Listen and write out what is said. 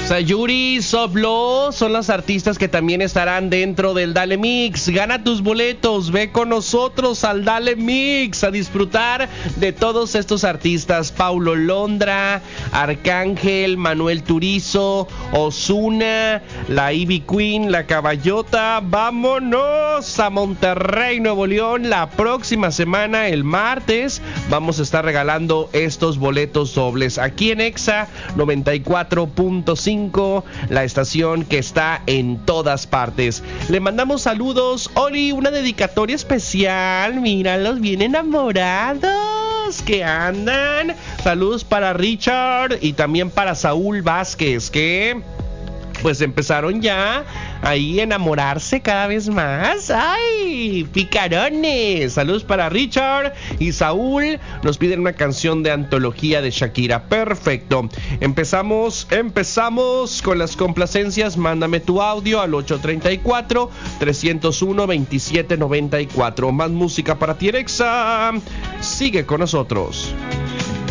Sayuri, Soblo son las artistas que también estarán dentro del Dale Mix. Gana tus boletos, ve con nosotros al Dale Mix a disfrutar de todos estos artistas: Paulo Londra, Arcángel, Manuel Turizo, Ozuna, la Ivy Queen, la Caballota. Vámonos a Monterrey, Nuevo León. La próxima semana, el martes, vamos a estar regalando estos boletos dobles aquí en Exa 94.5, la estación que está en todas partes. Le mandamos saludos. Oli, una dedicatoria especial. Míralos, bien enamorados que andan. Saludos para Richard y también para Saúl Vázquez, que pues empezaron ya ahí a enamorarse cada vez más. ¡Ay! ¡Picarones! Saludos para Richard y Saúl. Nos piden una canción de antología de Shakira. Perfecto. Empezamos con las complacencias. Mándame tu audio al 834-301-2794. Más música para ti, Exa. Sigue con nosotros.